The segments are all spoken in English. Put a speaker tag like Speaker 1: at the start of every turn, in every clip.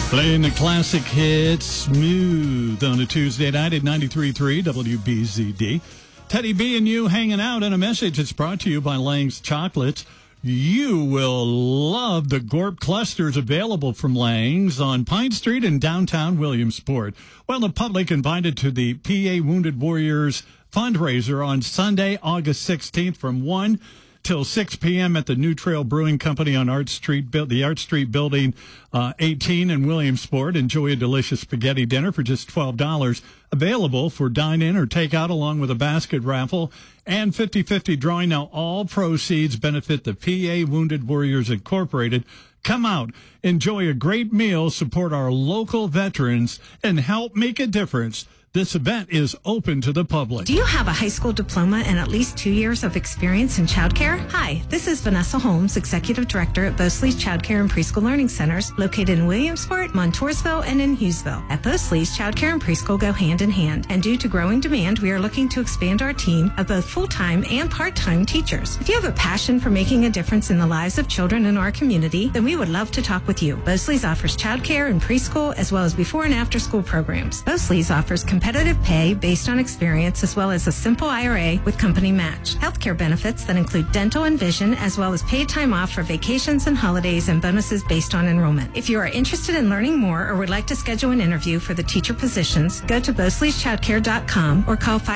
Speaker 1: Playing the classic hits smooth on a Tuesday night at 93.3 WBZD. Teddy B and you hanging out, and a message that's brought to you by Lang's Chocolates. You will love the Gorp clusters available from Lang's on Pine Street in downtown Williamsport. Well, the public invited to the PA Wounded Warriors fundraiser on Sunday, August 16th from 1 till 6 p.m. at the New Trail Brewing Company on the Art Street Building 18 in Williamsport. Enjoy a delicious spaghetti dinner for just $12. Available for dine-in or take-out along with a basket raffle and 50-50 drawing. Now, all proceeds benefit the PA Wounded Warriors Incorporated. Come out, enjoy a great meal, support our local veterans, and help make a difference. This event is open to the public.
Speaker 2: Do you have a high school diploma and at least 2 years of experience in childcare? Hi, this is Vanessa Holmes, Executive Director at Bosley's Childcare and Preschool Learning Centers, located in Williamsport, Montoursville, and in Hughesville. At Bosley's, childcare and preschool go hand in hand, and due to growing demand, we are looking to expand our team of both full-time and part-time teachers. If you have a passion for making a difference in the lives of children in our community, then we would love to talk with you. Bosley's offers childcare and preschool, as well as before and after school programs. Bosley's offers competitive pay based on experience, as well as a simple IRA with company match. Healthcare benefits that include dental and vision, as well as paid time off for vacations and holidays, and bonuses based on enrollment. If you are interested in learning more or would like to schedule an interview for the teacher positions, go to Bosley'sChildcare.com or call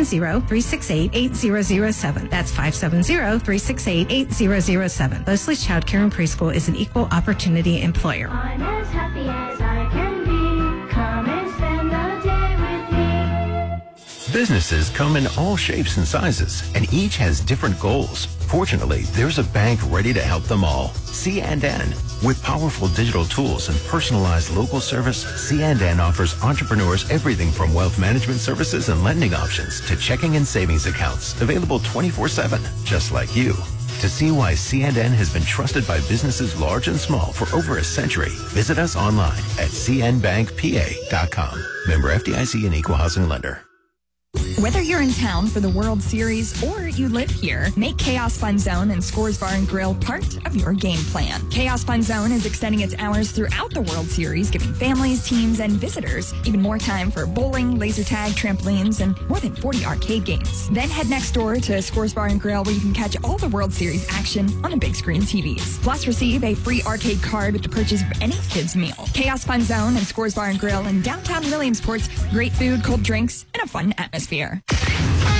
Speaker 2: 570-368-8007. That's 570-368-8007. Bosley's Childcare and Preschool is an equal opportunity employer.
Speaker 3: I'm as happy as I can be. Come and spend the day with me.
Speaker 4: Businesses come in all shapes and sizes, and each has different goals. Fortunately, there's a bank ready to help them all. C&N. With powerful digital tools and personalized local service, C&N offers entrepreneurs everything from wealth management services and lending options to checking and savings accounts, available 24/7, just like you. To see why C&N has been trusted by businesses large and small for over a century, visit us online at cnbankpa.com. Member FDIC and Equal Housing Lender.
Speaker 5: Whether you're in town for the World Series or you live here, make Chaos Fun Zone and Scores Bar and Grill part of your game plan. Chaos Fun Zone is extending its hours throughout the World Series, giving families, teams, and visitors even more time for bowling, laser tag, trampolines, and more than 40 arcade games. Then head next door to Scores Bar and Grill, where you can catch all the World Series action on the big screen TVs. Plus, receive a free arcade card with the purchase of any kid's meal. Chaos Fun Zone and Scores Bar and Grill in downtown Williamsport's great food, cold drinks, and a fun atmosphere.